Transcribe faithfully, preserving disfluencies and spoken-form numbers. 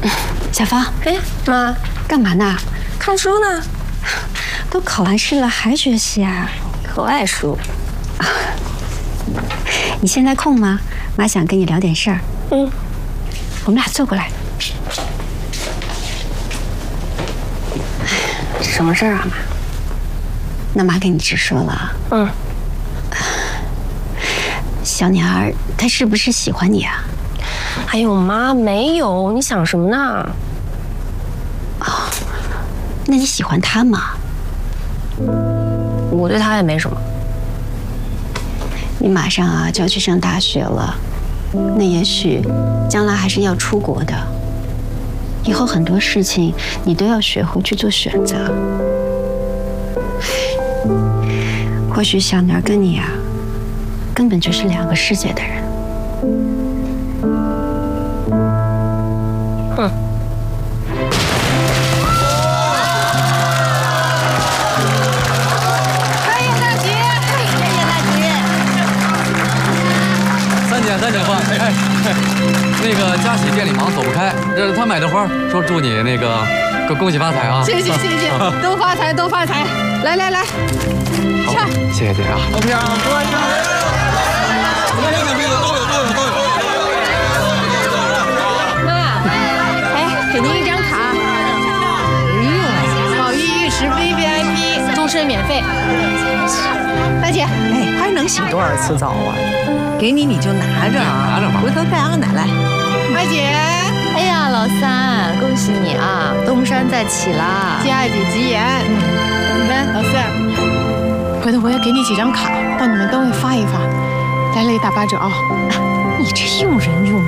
小芳， 哎，妈， 干嘛呢？ 看书呢。 都考完试了还学习啊？ 可爱书。 你现在空吗？妈想跟你聊点事儿。 嗯， 我们俩坐过来。 什么事儿啊，妈？ 那妈跟你直说了。 嗯。 小女孩她是不是喜欢你啊？ 哎呦，妈，没有，你想什么呢？ 哦，那你喜欢她吗？ 我对她也没什么。 你马上啊就要去上大学了，那也许将来还是要出国的。以后很多事情你都要学会去做选择。或许小妮儿跟你啊，根本就是两个世界的人。 嗯。 开业大吉！开业大吉！ 三姐，三姐话，哎，那个佳喜店里忙走不开，这是他买的花，说祝你那个恭恭喜发财啊！ 谢谢谢谢，都发财都发财！来来来， 好，谢谢姐啊！ 照片啊，多一张。什么样的妹子都有都有都有。 妈，哎，给您一张卡。哎呦，宝玉浴池 V V I P， 终身免费。大姐， 哎，还能洗多少次澡啊？给你你就拿着啊， 拿着吧， 回头带阿奶来。 二姐， 哎呀，老三，恭喜你啊，东山再起啦！ 接二姐吉言。你们老四，回头我也给你几张卡，到你们单位发一发，来了一大八折啊！ 你这用人用